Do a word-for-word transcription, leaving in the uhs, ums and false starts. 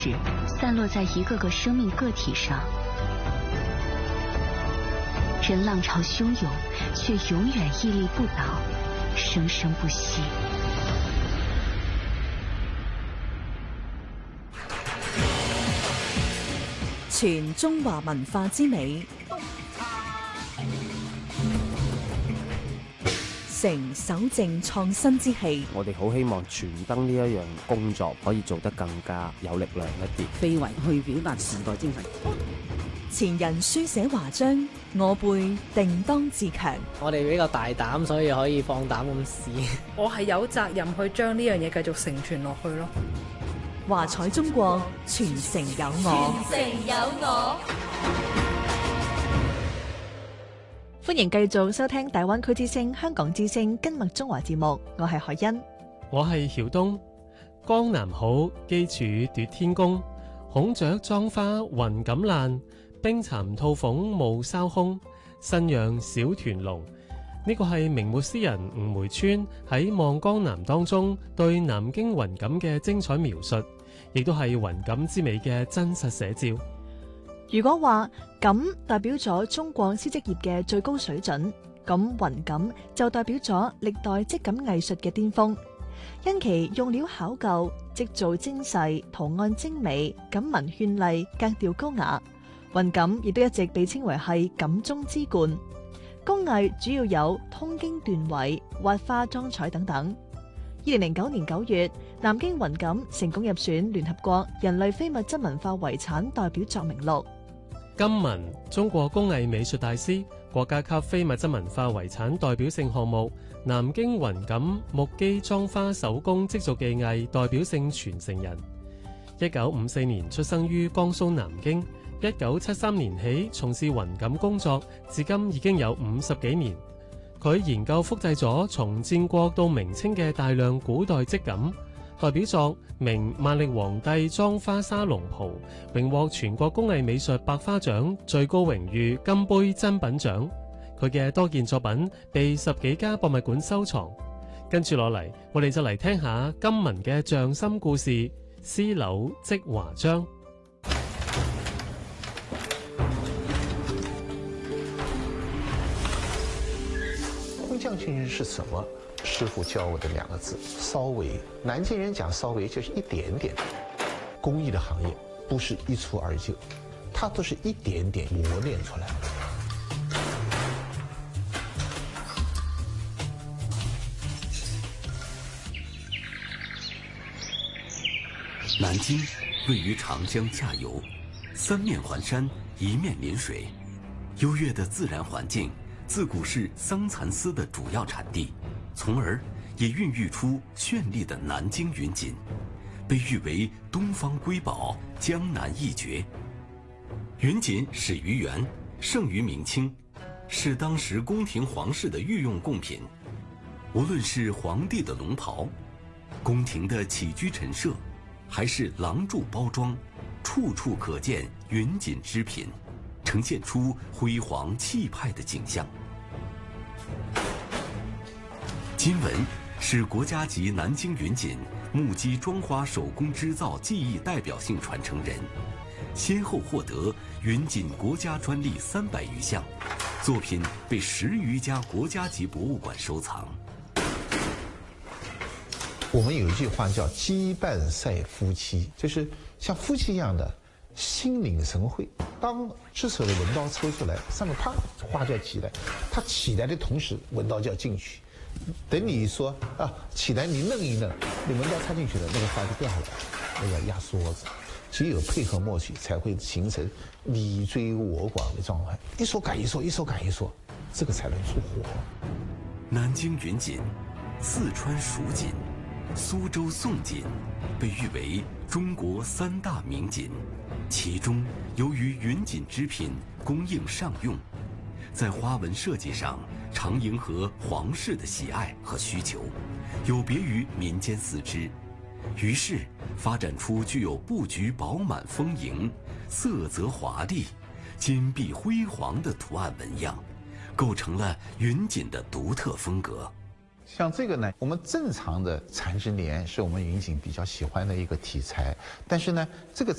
散落在一个个生命个体上。人浪潮汹涌，却永远屹立不倒，生生不息。 全中華文化之美，成守正創新之氣。 我哋好希望傳燈呢一樣工作可以做得更加有力量一啲， 非為去表達時代精神。 前人書寫華章，我輩定當自強。 我哋比較大膽，所以可以放膽咁試。 我係有責任去將呢樣嘢繼續承傳落去咯。 華彩中國，傳承有我。 傳承有我。 歡迎繼續收聽大灣區之聲、香港之聲跟麥中華節目，我係海欣， 我係曉東。江南好，機柱奪天工，孔雀妝花雲錦爛，冰蠶吐鳳霧筲空，新陽小團龍。呢個係明末詩人吳梅村喺《望江南》當中對南京雲錦嘅精彩描述，亦都係雲錦之美嘅真實寫照。 如果話錦代表咗中國絲織業嘅最高水準，咁雲錦就代表咗歷代織錦藝術嘅巔峰。因其用料考究、織造精細、圖案精美、錦紋絢麗、格調高雅，雲錦亦都一直被稱為係錦中之冠。工藝主要有通經斷緯、畫花裝彩等等。二零零九年九月，南京雲錦成功入選聯合國人類非物質文化遺產代表作名錄。 金文，中國工藝美術大師，國家級非物質文化遺產代表性項目，南京雲錦木機裝花手工織造技藝代表性傳承人。一九五四年出生於江蘇南京。一九七三年起從事雲錦工作，至今已經有五十幾年。佢研究複製咗從戰國到明清嘅大量古代織錦，代表作明萬曆皇帝裝花紗龍袍，榮獲全國工藝美術百花獎最高榮譽金杯珍品獎。佢嘅多件作品被十幾家博物館收藏。跟住落嚟，我哋就嚟聽下金文嘅匠心故事，絲縷織華章。 匠心是什麼？師傅教我的兩個字：稍微。南京人講稍微就是一點點。工藝的行業不是一蹴而就，它都是一點點磨練出來的。 南京位於長江下游，三面環山，一面臨水，優越的自然環境自古是桑蠶絲的主要產地，從而也孕育出絢麗的南京雲錦，被譽為東方瑰寶、江南一絕。雲錦始於元，盛於明清，是當時宮廷皇室的御用貢品。無論是皇帝的龍袍、宮廷的起居陳設，還是廊柱包裝，處處可見雲錦織品，呈現出輝煌氣派的景象。金文是國家級南京雲錦木機裝花手工織造技藝代表性傳承人，先後獲得雲錦國家專利三百餘項，作品被十餘家國家級博物館收藏。 我們有一句話叫羈絆賽夫妻，就是像夫妻一樣的心領神會。當織手的紋刀抽出來，上面啪花就要起來，它起來的同時紋刀就要進去。等你說啊起來，你弄一弄，你紋刀插進去了，那個花就掉下來，那個壓縮子。只有配合默契，才會形成你追我趕的狀態。一說趕一說，一說趕一說，這個才能出活。 南京雲錦、四川蜀錦、蘇州宋錦被譽為中國三大名錦，其中由於雲錦織品供應上用，在花紋設計上常迎合皇室的喜愛和需求，有別於民間絲織，於是發展出具有布局飽滿豐盈、色澤華麗、金碧輝煌的圖案紋樣，構成了雲錦的獨特風格。 像这个呢，我们正常的缠枝莲是我们云锦比较喜欢的一个题材，但是呢，这个